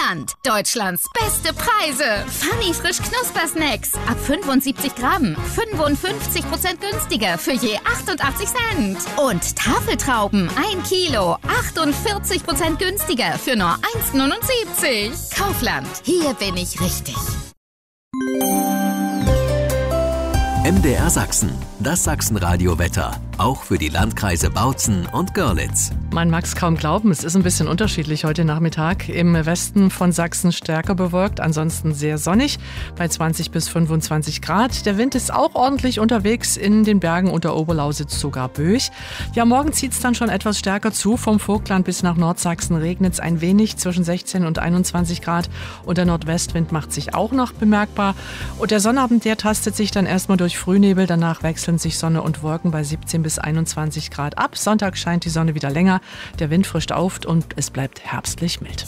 Kaufland. Deutschlands beste Preise. Funny frisch Knuspersnacks. Ab 75 Gramm. 55% günstiger für je 88 Cent. Und Tafeltrauben 1 Kilo. 48% günstiger für nur 1,79. Kaufland. Hier bin ich richtig. MDR Sachsen, das Sachsenradio-Wetter, auch für die Landkreise Bautzen und Görlitz. Man mag es kaum glauben, es ist ein bisschen unterschiedlich heute Nachmittag. Im Westen von Sachsen stärker bewölkt, ansonsten sehr sonnig, bei 20 bis 25 Grad. Der Wind ist auch ordentlich unterwegs, in den Bergen unter Oberlausitz sogar böig. Ja, morgen zieht es dann schon etwas stärker zu. Vom Vogtland bis nach Nordsachsen regnet es ein wenig, zwischen 16 und 21 Grad. Und der Nordwestwind macht sich auch noch bemerkbar. Und der Sonnabend, der tastet sich dann erstmal durch Frühnebel. Danach wechseln sich Sonne und Wolken bei 17 bis 21 Grad ab. Sonntag scheint die Sonne wieder länger. Der Wind frischt auf und es bleibt herbstlich mild.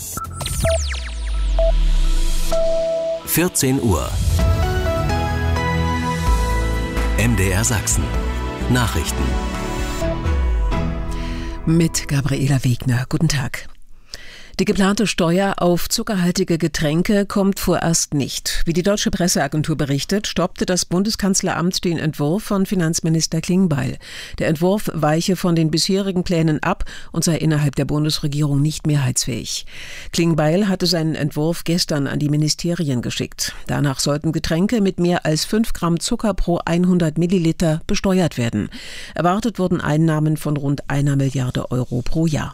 14 Uhr. MDR Sachsen. Nachrichten. Mit Gabriela Wegner. Guten Tag. Die geplante Steuer auf zuckerhaltige Getränke kommt vorerst nicht. Wie die Deutsche Presseagentur berichtet, stoppte das Bundeskanzleramt den Entwurf von Finanzminister Klingbeil. Der Entwurf weiche von den bisherigen Plänen ab und sei innerhalb der Bundesregierung nicht mehrheitsfähig. Klingbeil hatte seinen Entwurf gestern an die Ministerien geschickt. Danach sollten Getränke mit mehr als 5 Gramm Zucker pro 100 Milliliter besteuert werden. Erwartet wurden Einnahmen von rund 1 Milliarde Euro pro Jahr.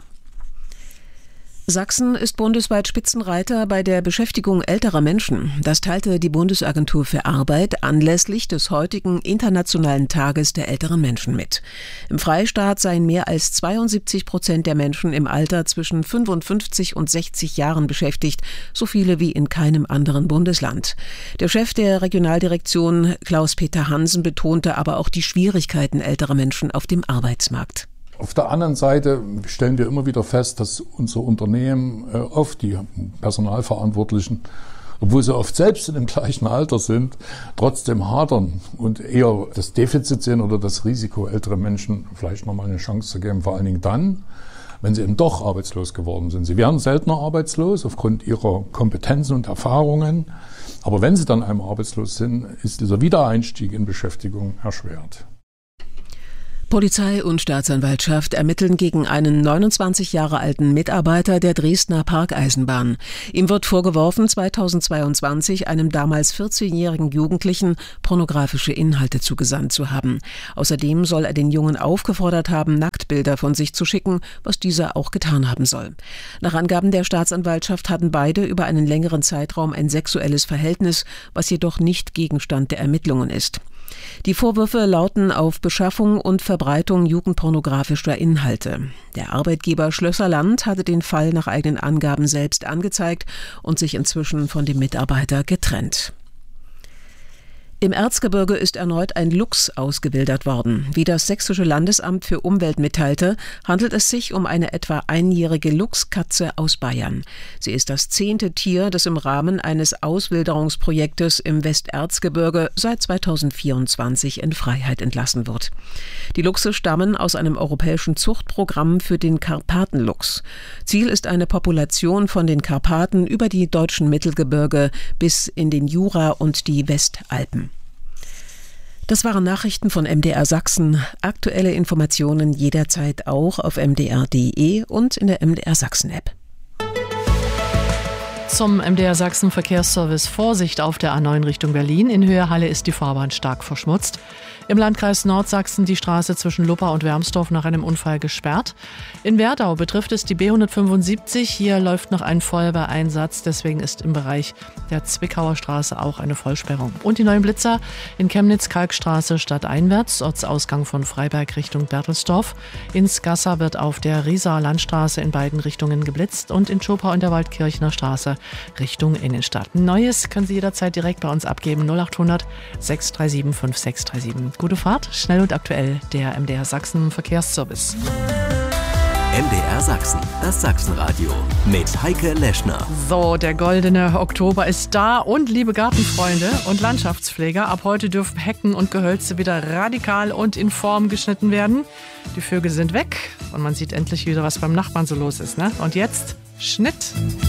Sachsen ist bundesweit Spitzenreiter bei der Beschäftigung älterer Menschen. Das teilte die Bundesagentur für Arbeit anlässlich des heutigen Internationalen Tages der älteren Menschen mit. Im Freistaat seien mehr als 72% der Menschen im Alter zwischen 55 und 60 Jahren beschäftigt, so viele wie in keinem anderen Bundesland. Der Chef der Regionaldirektion, Klaus-Peter Hansen, betonte aber auch die Schwierigkeiten älterer Menschen auf dem Arbeitsmarkt. Auf der anderen Seite stellen wir immer wieder fest, dass unsere Unternehmen oft die Personalverantwortlichen, obwohl sie oft selbst in dem gleichen Alter sind, trotzdem hadern und eher das Defizit sehen oder das Risiko, ältere Menschen vielleicht nochmal eine Chance zu geben, vor allen Dingen dann, wenn sie eben doch arbeitslos geworden sind. Sie werden seltener arbeitslos aufgrund ihrer Kompetenzen und Erfahrungen, aber wenn sie dann einmal arbeitslos sind, ist dieser Wiedereinstieg in Beschäftigung erschwert. Polizei und Staatsanwaltschaft ermitteln gegen einen 29 Jahre alten Mitarbeiter der Dresdner Parkeisenbahn. Ihm wird vorgeworfen, 2022 einem damals 14-jährigen Jugendlichen pornografische Inhalte zugesandt zu haben. Außerdem soll er den Jungen aufgefordert haben, Nacktbilder von sich zu schicken, was dieser auch getan haben soll. Nach Angaben der Staatsanwaltschaft hatten beide über einen längeren Zeitraum ein sexuelles Verhältnis, was jedoch nicht Gegenstand der Ermittlungen ist. Die Vorwürfe lauten auf Beschaffung und Verbreitung jugendpornografischer Inhalte. Der Arbeitgeber Schlösserland hatte den Fall nach eigenen Angaben selbst angezeigt und sich inzwischen von dem Mitarbeiter getrennt. Im Erzgebirge ist erneut ein Luchs ausgewildert worden. Wie das Sächsische Landesamt für Umwelt mitteilte, handelt es sich um eine etwa einjährige Luchskatze aus Bayern. Sie ist das 10. Tier, das im Rahmen eines Auswilderungsprojektes im Westerzgebirge seit 2024 in Freiheit entlassen wird. Die Luchse stammen aus einem europäischen Zuchtprogramm für den Karpatenluchs. Ziel ist eine Population von den Karpaten über die deutschen Mittelgebirge bis in den Jura und die Westalpen. Das waren Nachrichten von MDR Sachsen. Aktuelle Informationen jederzeit auch auf mdr.de und in der MDR Sachsen App. Zum MDR Sachsen Verkehrsservice: Vorsicht auf der A9 Richtung Berlin. In Höhe Halle ist die Fahrbahn stark verschmutzt. Im Landkreis Nordsachsen die Straße zwischen Luppa und Wermsdorf nach einem Unfall gesperrt. In Werdau betrifft es die B175. Hier läuft noch ein Feuerwehreinsatz. Deswegen ist im Bereich der Zwickauer Straße auch eine Vollsperrung. Und die neuen Blitzer in Chemnitz, Kalkstraße stadteinwärts, Ortsausgang von Freiberg Richtung Berthelsdorf. In Skassa wird auf der Rieser Landstraße in beiden Richtungen geblitzt und in Schopau in der Waldkirchner Straße Richtung Innenstadt. Neues können Sie jederzeit direkt bei uns abgeben. 0800 637 5637. Gute Fahrt, schnell und aktuell, der MDR Sachsen Verkehrsservice. MDR Sachsen, das Sachsenradio mit Heike Leschner. So, der goldene Oktober ist da und liebe Gartenfreunde und Landschaftspfleger, ab heute dürfen Hecken und Gehölze wieder radikal und in Form geschnitten werden. Die Vögel sind weg und man sieht endlich wieder, was beim Nachbarn so los ist, ne? Und jetzt Schnitt.